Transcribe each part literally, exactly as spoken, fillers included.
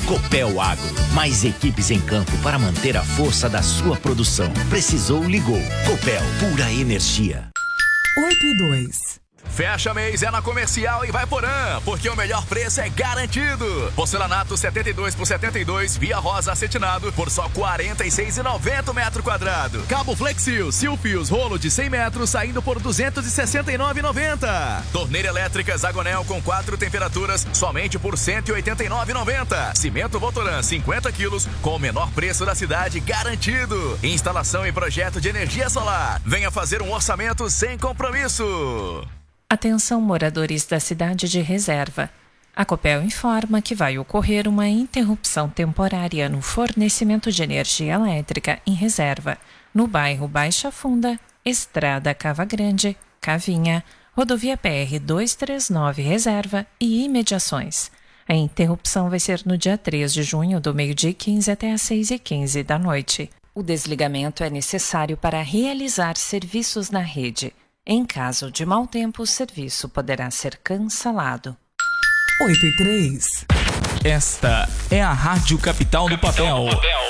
Copel Agro, mais equipes em campo para manter a força da sua produção. Precisou, ligou. Copel, pura energia. oito e dois. Fecha mês é na Comercial e vai Porã, porque o melhor preço é garantido. Porcelanato setenta e dois por setenta e dois, via rosa acetinado por só quarenta e seis reais e noventa centavos metro quadrado. Cabo Flexil, Silfios, rolo de cem metros saindo por duzentos e sessenta e nove reais e noventa centavos. Torneira elétrica Zagonel com quatro temperaturas somente por cento e oitenta e nove reais e noventa centavos. Cimento Votoran cinquenta quilos com o menor preço da cidade garantido. Instalação e projeto de energia solar. Venha fazer um orçamento sem compromisso. Atenção, moradores da cidade de Reserva. A Copel informa que vai ocorrer uma interrupção temporária no fornecimento de energia elétrica em Reserva, no bairro Baixa Funda, Estrada Cava Grande, Cavinha, Rodovia P R duzentos e trinta e nove Reserva e imediações. A interrupção vai ser no dia três de junho, do meio-dia e quinze até às seis e quinze da noite. O desligamento é necessário para realizar serviços na rede. Em caso de mau tempo, o serviço poderá ser cancelado. oito e três. Esta é a Rádio Capital do Papel.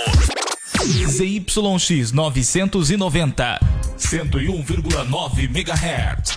Z Y X novecentos e noventa, cento e um vírgula nove megahertz.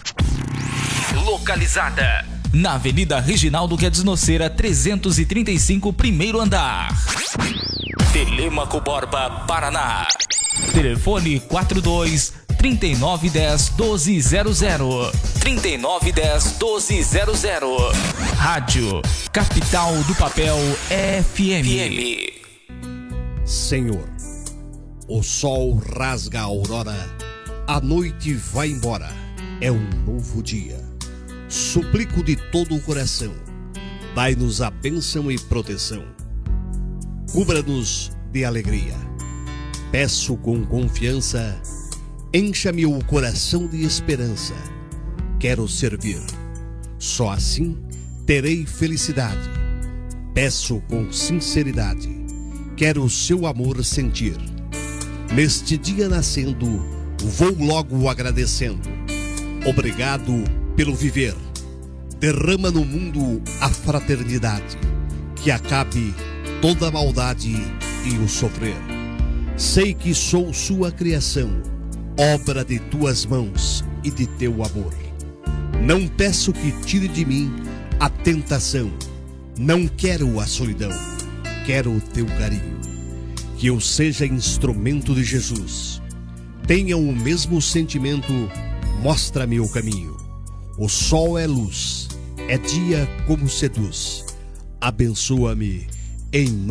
Localizada na Avenida Reginaldo Guedes Noceira, trezentos e trinta e cinco, primeiro andar. Telêmaco Borba, Paraná. Telefone quatro dois, trinta e nove dez, doze zero zero. trinta e nove dez, doze zero zero. Rádio Capital do Papel F M. Senhor, o sol rasga a aurora, a noite vai embora, é um novo dia. Suplico de todo o coração, dai-nos a bênção e proteção. Cubra-nos de alegria. Peço com confiança, encha-me o coração de esperança. Quero servir, só assim terei felicidade. Peço com sinceridade, quero o seu amor sentir. Neste dia nascendo, vou logo agradecendo. Obrigado pelo viver. Derrama no mundo a fraternidade, que acabe toda a maldade e o sofrer. Sei que sou sua criação, obra de tuas mãos e de teu amor. Não peço que tire de mim a tentação, não quero a solidão, quero o teu carinho. Que eu seja instrumento de Jesus. Tenha o mesmo sentimento, mostra-me o caminho. O sol é luz, é dia como seduz. Abençoa-me em nome